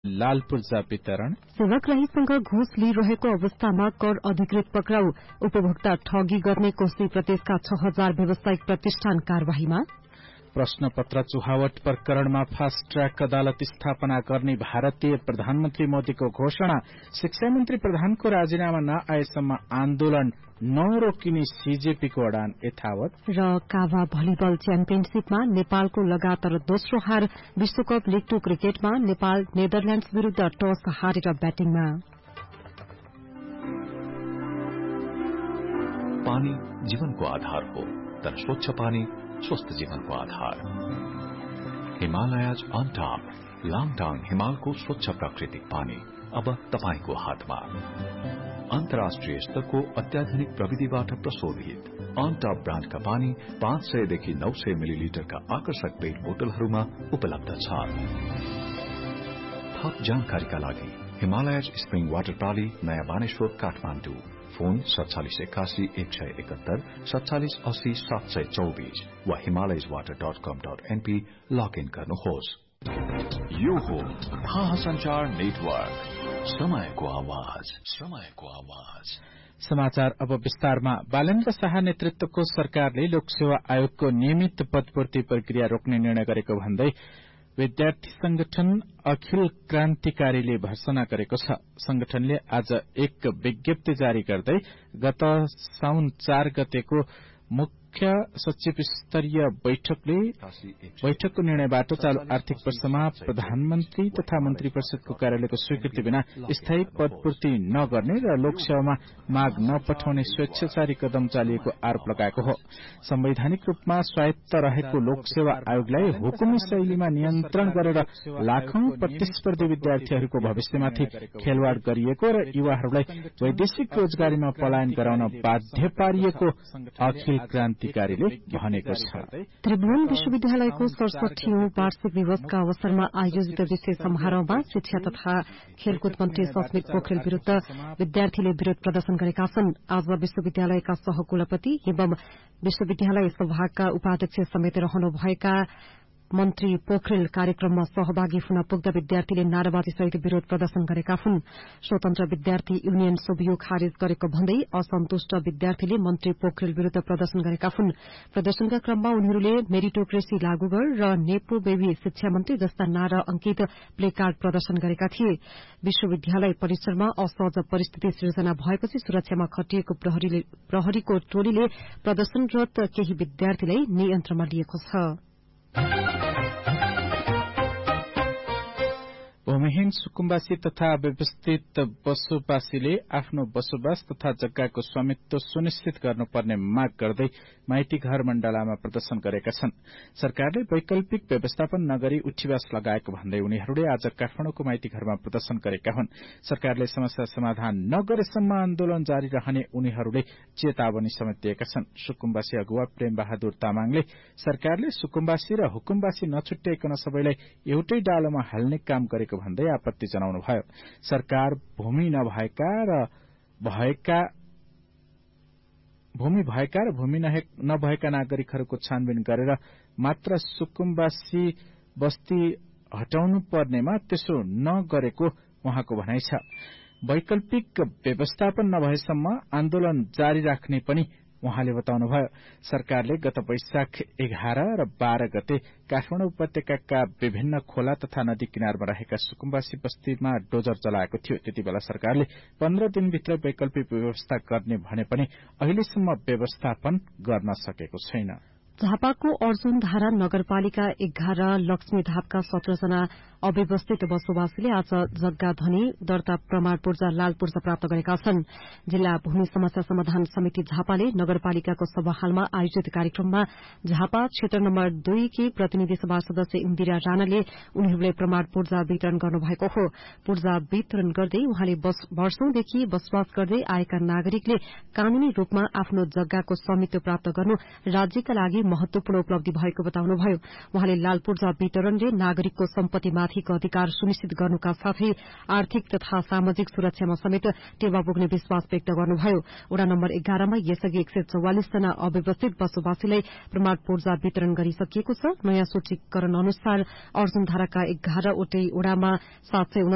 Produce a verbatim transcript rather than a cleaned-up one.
लाल पूर्जा वितरण, सेवक रहीसँग घुस लिइरहेको अवस्थामा कर अधिकृत पक्राउ, उपभोक्ता ठगी गर्ने कोशी प्रदेशका छ हजार व्यावसायिक प्रतिष्ठान कार्यवाहीमा, प्रश्नपत्र चुहावट प्रकरणमा फास्ट ट्र्याक अदालत स्थापना गर्ने भारतीय प्रधानमन्त्री मोदीको घोषणा, शिक्षा मन्त्री प्रधानको राजीनामा नआएसम्म आन्दोलन नरोकिने सीजेपीको अडान यथावत र काभा भलिबल च्याम्पियनशीपमा नेपालको लगातार दोस्रो हार, विश्वकप लीग टू क्रिकेटमा नेपाल नेदरल्याण्ड्स विरूद्ध टस हारेर ब्याटिङमा। पानी जीवनको आधार हो, तर स्वच्छ पानी स्वस्थ जीवनको आधार। हिमालयज अन टप, लाङटाङ हिमालको स्वच्छ प्राकृतिक पानी अब तपाईको हातमा। अन्तर्राष्ट्रिय स्तरको अत्याधुनिक प्रविधिबाट प्रशोधित अन टप ब्रान्डका पानी पाँच सयदेखि नौ सय मिलिलिटरका आकर्षक पेट बोतलहरूमा उपलब्ध छ। थप जानकारीका लागि हिमालयज स्प्रिङ वाटर प्रणाली, नयाँ बानेश्वर, काठमाडौँ। फोन सत्तालिस एकासी एक सय एकहत्तर सत्तालिस अस्सी सात सय चौबीस वा हिमालयज वाटर डट कम डट एनपी लगइन गर्नुहोस्। यो हो महासञ्चार नेटवर्क, समयको आवाज, समयको आवाज। समाचार अब विस्तारमा। बालेन्द्र शाह नेतृत्वको सरकारले लोकसेवा आयोगको नियमित पदपूर्ति प्रक्रिया रोक्ने निर्णय गरेको भन्दै विद्यार्थी संगठन अखिल क्रान्तिकारीले भर्सना गरेको छ। संगठनले आज एक विज्ञप्ति जारी गर्दै गत साउन चार गतेको मुख्य सचिव स्तरीय बैठकले बैठकको निर्णयबाट चालू आर्थिक वर्षमा प्रधानमन्त्री तथा मन्त्री परिषदको कार्यालयको स्वीकृति बिना स्थायी पदपूर्ति नगर्ने र लोकसेवामा माग नपठाउने स्वेच्छाचारी कदम चालिएको आरोप लगाएको हो। संवैधानिक रूपमा स्वायत्त रहेको लोकसेवा आयोगलाई हुकुमी शैलीमा नियन्त्रण गरेर लाखौं प्रतिस्पर्धी विद्यार्थीहरूको भविष्यमाथि खेलवाड़ गरिएको र युवाहरूलाई वैदेशिक रोजगारीमा पलायन गराउन बाध्य पारिएको अखिल क्रान्तिकारीले भनेको छ। त्रिभुवन विश्वविद्यालयको सडसठीऔं वार्षिक दिवसका अवसरमा आयोजित विशेष समारोहमा शिक्षा तथा खेलकुद मन्त्री सस्मित पोखरेल विरूद्ध विद्यार्थीले विरोध प्रदर्शन गरेका छन्। आज विश्वविद्यालयका सहकुलपति एवं विश्वविद्यालय सभाका उपाध्यक्ष समेत रहनुभएका मन्त्री पोखरेल कार्यक्रममा सहभागी हुन पुग्दा विद्यार्थीले नाराबाजीसहित विरोध प्रदर्शन गरेका हुन्। स्वतन्त्र विद्यार्थी युनियन सोभियो खारेज गरेको भन्दै असन्तुष्ट विद्यार्थीले मन्त्री पोखरेल विरूद्ध प्रदर्शन गरेका हुन्। प्रदर्शनका क्रममा उनीहरूले मेरिटोक्रेसी लागू गर र नेपो बेबी शिक्षा मन्त्री जस्ता नारा अंकित प्लेकार्ड प्रदर्शन गरेका थिए। विश्वविद्यालय परिसरमा असहज परिस्थिति सृजना भएपछि सुरक्षामा खटिएको प्रहरीको टोलीले प्रदर्शनरत केही विद्यार्थीलाई नियन्त्रणमा लिएको छ। भूमिहीन सुकुम्बासी तथा व्यवस्थित बसोबासीले आफ्नो बसोबास तथा जग्गाको स्वामित्व सुनिश्चित गर्नुपर्ने माग गर्दै माइती घर मण्डलामा प्रदर्शन गरेका छन्। सरकारले वैकल्पिक व्यवस्थापन नगरी उठीवास लगाएको भन्दै उनीहरूले आज काठमाडौँको माइती घरमा प्रदर्शन गरेका हुन्। सरकारले समस्या समाधान नगरेसम्म आन्दोलन जारी रहने उनीहरूले चेतावनी समेत दिएका छन्। सुकुम्बासी अगुवा प्रेम बहादुर तामाङले सरकारले सुकुम्बासी र हुकुमबासी नछुट्याइकन सबैलाई एउटै डालोमा हाल्ने काम गरेको भन्दै आपत्ति जनाउनुभयो। सरकार भूमि नभएका र भएका भूमि भएका र भूमि नभएका नागरिकहरूको छानबिन गरेर मात्र सुकुम्बासी बस्ती हटाउनु पर्नेमा त्यसो नगरेको उहाँको भनाइ छ। वैकल्पिक व्यवस्थापन नभएसम्म आन्दोलन जारी राख्ने पनि उहाँले बताउनुभयो। सरकारले गत वैशाख एघार र बाह्र गते काठमाडौँ उपत्यकाका विभिन्न खोला तथा नदी किनारमा रहेका सुकुम्बासी बस्तीमा डोजर चलाएको थियो। त्यति बेला सरकारले पन्ध्र दिनभित्र वैकल्पिक व्यवस्था गर्ने भने पनि अहिलेसम्म व्यवस्थापन गर्न सकेको छैन। झापाको अर्जुन धारा नगरपालिका एघार लक्ष्मी धापका सत्र जना अव्यवस्थित बसोबासीले आज जग्गा धनी दर्ता प्रमाण पूर्जा लाल पूर्जा प्राप्त गरेका छन्। जिल्ला भूमि समस्या समाधान समिति झापाले नगरपालिकाको सभाहालमा आयोजित कार्यक्रममा झापा क्षेत्र नम्बर दुईकी प्रतिनिधि सभा सदस्य इन्दिरा राणाले उनीहरूले प्रमाण पूर्जा वितरण गर्नुभएको हो। पूर्जा वितरण गर्दै उहाँले वर्षौंदेखि बसोबास गर्दै आएका नागरिकले कानूनी रूपमा आफ्नो जग्गाको स्वामित्व प्राप्त गर्नु राज्यका लागि महत्वपूर्ण उपलब्धि भएको बताउनुभयो। उहाँले लाल पूर्जा वितरणले नागरिकको सम्पत्तिमाथिको अधिकार सुनिश्चित गर्नुका साथै आर्थिक तथा सामाजिक सुरक्षामा समेत टेवा पुग्ने विश्वास व्यक्त गर्नुभयो। वडा नम्बर एघारमा यसअघि एक सय चौवालिस जना अव्यवस्थित बसोबासीलाई प्रमाण पूर्जा वितरण गरिसकिएको छ। नयाँ सूचीकरण अनुसार अर्जुन धाराका एघारवटै वडामा सात सय